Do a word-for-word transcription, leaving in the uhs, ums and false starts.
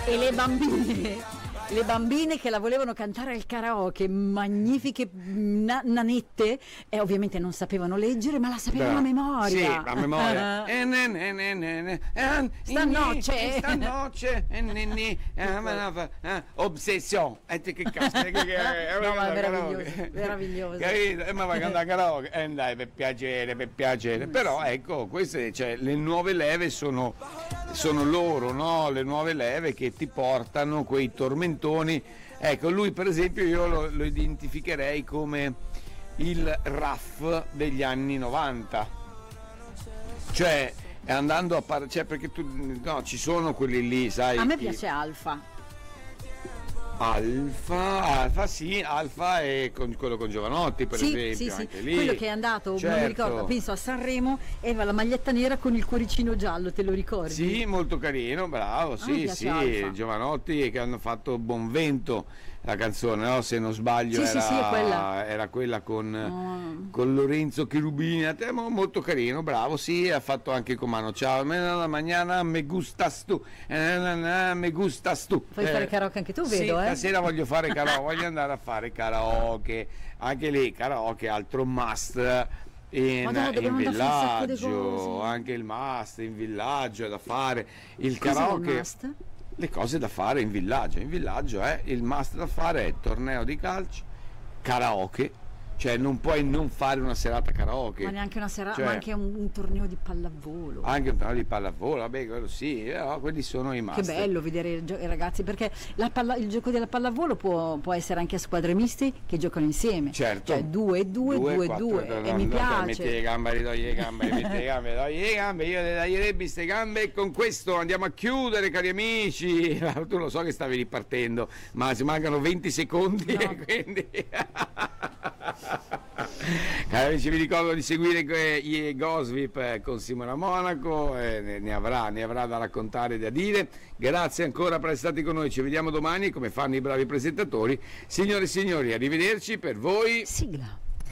E le bambine, le bambine che la volevano cantare al karaoke, magnifiche na- nanette, e ovviamente non sapevano leggere, ma la sapevano a memoria. Sì, a memoria. E ne ne ne ne ne, eh, Stanoce. inni, stanoce, e ne ne, eh, ma la fa- eh, Obsession. E te che cazzo, che- che- che- No, ma è karaoke. meraviglioso, meraviglioso. Capito? E ma va a cantare karaoke. E dai, per piacere, per piacere. Però ecco, queste, cioè, le nuove leve sono, sono loro, no? Le nuove leve che ti portano quei tormentoni. Ecco, lui per esempio io lo, lo identificherei come il Raff degli anni novanta, cioè andando a parlare, cioè perché tu, no, ci sono quelli lì, sai. A me i- piace Alfa. Alfa, Alfa sì, Alfa è con, quello con Giovanotti per Sì, esempio, sì, sì, anche lì. quello che è andato, non mi Certo. ricordo, penso a Sanremo, e aveva la maglietta nera con il cuoricino giallo, te lo ricordi? Sì, molto carino, bravo, mi sì, piace sì, Alfa. Giovanotti che hanno fatto Buon Vento, la canzone, no? Se non sbaglio Sì, sì, era, sì, è quella. era quella con, Oh. con Lorenzo Cherubini, a te, mo- molto carino, bravo, sì, ha fatto anche con Mano Ciao, la mañana me gustas tu, eh, na, na, me gustas tu. Puoi fare karaoke anche tu, vedo, sì, eh? stasera voglio fare karaoke, voglio andare a fare karaoke, anche lì karaoke, altro must. In, Madonna, in dobbiamo andare a fare un sacco di villaggio, cose. anche il must in villaggio è da fare, il Cos'è il karaoke, must? le cose da fare in villaggio. In villaggio è il must da fare è torneo di calcio, karaoke, cioè non puoi non fare una serata karaoke. Ma neanche una serata, Cioè, ma anche un, un torneo di pallavolo. anche un torneo di pallavolo, vabbè, quello sì, però quelli sono i must. Che bello vedere i, gio- i ragazzi, perché la palla- il gioco della pallavolo può, può essere anche a squadre miste che giocano insieme. Certo. Cioè due e due, due e quattro, due, no, e no, mi no, cioè, metti le piace. gambe, ritogli le gambe, metti le gambe, togli le gambe, io le taglierebbe ste gambe, e con questo andiamo a chiudere, cari amici. Tu lo so che stavi ripartendo, ma ci mancano venti secondi, No. e quindi cari amici, vi ricordo di seguire que- i Gosvip eh, con Simona Monaco, eh, ne, ne avrà ne avrà da raccontare e da dire. Grazie ancora per essere stati con noi, ci vediamo domani come fanno i bravi presentatori. Signore e signori, arrivederci, per voi Sigla.